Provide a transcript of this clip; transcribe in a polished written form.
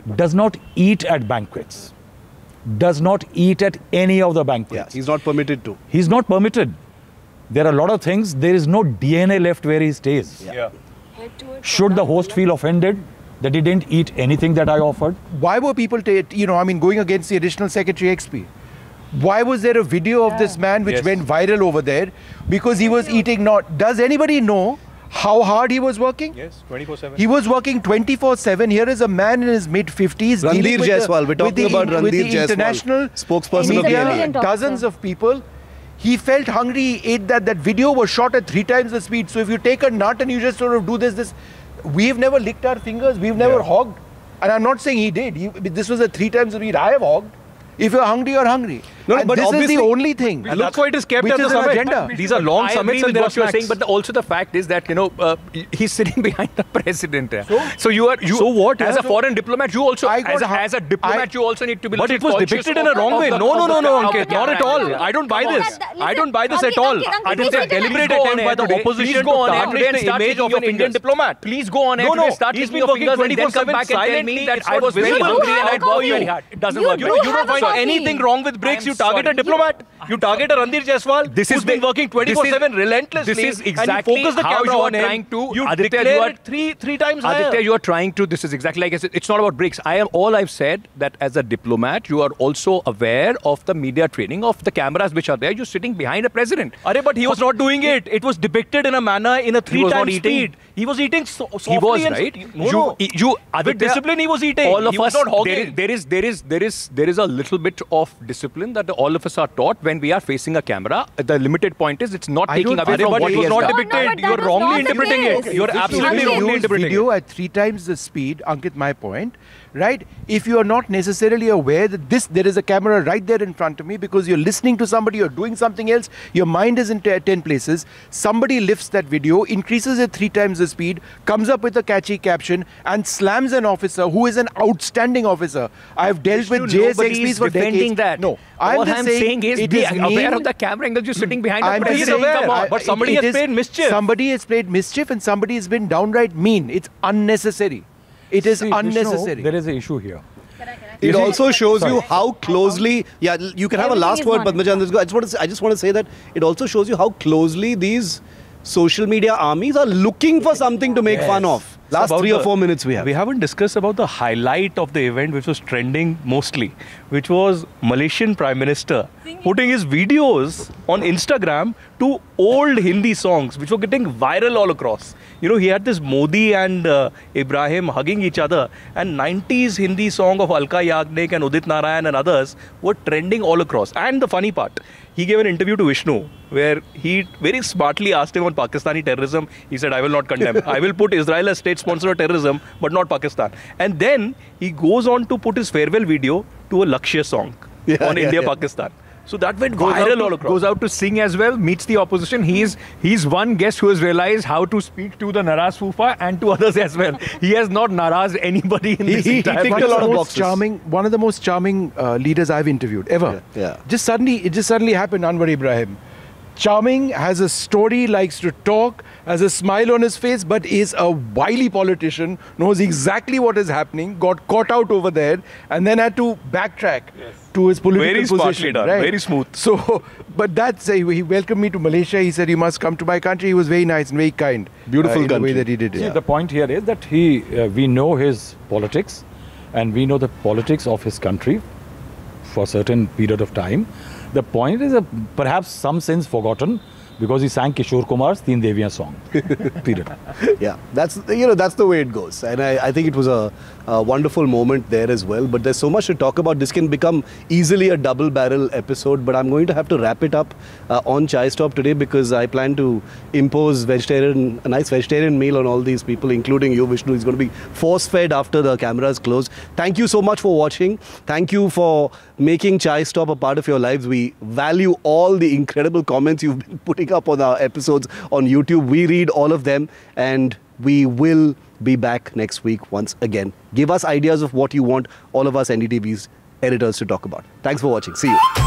does not eat at banquets, does not eat at any of the banquets. Yeah, he's not permitted to. He's not permitted. There are a lot of things, there is no DNA left where he stays. Yeah. Should the host feel offended that he didn't eat anything that I offered? Why were people, going against the additional secretary XP? Why was there a video of this man which went viral over there? Because he was eating not. Does anybody know how hard he was working? Yes, 24/7. He was working 24/7. Here is a man in his mid-50s. Ranveer Jaiswal. We're talking about Ranveer Jaiswal, international spokesperson of the media, NBA. dozens of people. He felt hungry, he ate that. That video was shot at 3 times the speed. So if you take a nut and you just sort of do this, we've never licked our fingers, we've never hogged. And I'm not saying he did. This was a 3 times the speed. I have hogged. If you're hungry, you're hungry. No, but this is the only thing. And that's why it is kept at the summit. Agenda. These are long summits and I agree with what you're saying, snacks. but also the fact is that, he's sitting behind the president. So what? As a foreign diplomat, you also, as a diplomat, you also need to be. But it was depicted in a wrong way. No, Ankit, not at all. I don't buy this. I don't buy this at all. It is a deliberate attempt by the opposition to tarnish the image of an Indian diplomat. Please go on air today, start he's licking been your working fingers and then come 24/7 back and tell me silently. that I was very visible. hungry and I'd worked very hard. It doesn't work. You don't find anything wrong with breaks. You target a diplomat. You target a Ranveer Jaiswal who's been working 24/7 relentlessly. This is exactly and you focus the how camera you are on him. trying to. You Aditya, declare it three times higher. Aditya, you are trying to. This is exactly like I said. It's not about breaks. All I've said that as a diplomat, you are also aware of the media training of the cameras which are there. You're sitting behind a president. But he was not doing it. It was depicted in a manner in a 3 times speed. He was eating softly. He was, right? You with discipline he was eating. All of he was us, not hogging. there is a little bit of discipline that all of us are taught when we are facing a camera. The limited point is it's not taking away from but what it he was has not done. depicted. You're wrongly interpreting it. You're absolutely wrongly interpreting video it. at 3 times the speed, Ankit, my point, right? If you are not necessarily aware that there is a camera right there in front of me because you're listening to somebody, you're doing something else, your mind is in 10 places, somebody lifts that video, increases it 3 times the speed, comes up with a catchy caption and slams an officer who is an outstanding officer. I've dealt with JSXPs for decades. That. No, All I'm saying is be aware of the camera angle. You're sitting behind a He's president. aware, Come on. but somebody has played mischief. Somebody has played mischief and somebody has been downright mean. It's unnecessary. It is unnecessary. There is an issue here. It also shows you how closely. Yeah, you can have a last word, Padmajan. I just want to say that it also shows you how closely these social media armies are looking for something to make fun of. Last 3 or 4 minutes we have. We haven't discussed about the highlight of the event, which was trending mostly, which was Malaysian Prime Minister putting his videos on Instagram to old Hindi songs, which were getting viral all across. He had this Modi and Ibrahim hugging each other, and 90s Hindi song of Alka Yagnik and Udit Narayan and others were trending all across. And the funny part, he gave an interview to Vishnu, where he very smartly asked him on Pakistani terrorism. He said, I will not condemn. I will put Israel as state sponsor of terrorism, but not Pakistan. And then he goes on to put his farewell video to a Lakshya song on India-Pakistan. So that went viral all across. Goes out to sing as well, meets the opposition. He's one guest who has realized how to speak to the Naraz Fufa and to others as well. He has not narazed anybody in this entire ticked a lot of boxes. One of the most charming leaders I've interviewed ever. Yeah. It just suddenly happened, Anwar Ibrahim. Charming, has a story, likes to talk, has a smile on his face, but is a wily politician, knows exactly what is happening, got caught out over there, and then had to backtrack to his political position. Very smartly done, very smooth. So, but that's, he welcomed me to Malaysia. He said, you must come to my country. He was very nice and very kind. Beautiful in country. the way that he did it. See, the point here is that we know his politics, and we know the politics of his country for a certain period of time. The point is perhaps some sense forgotten because he sang Kishore Kumar's Teen Deviyan song. Period. Yeah, that's the way it goes. And I think it was a wonderful moment there as well. But there's so much to talk about. This can become easily a double barrel episode. But I'm going to have to wrap it up on Chai Stop today because I plan to impose a nice vegetarian meal on all these people, including you, Vishnu. He's going to be force-fed after the cameras close. Thank you so much for watching. Thank you for making Chai Stop a part of your lives. We value all the incredible comments you've been putting up on our episodes on YouTube. We read all of them, and we will be back next week once again. Give us ideas of what you want all of us NDTV's editors to talk about. Thanks for watching. See you.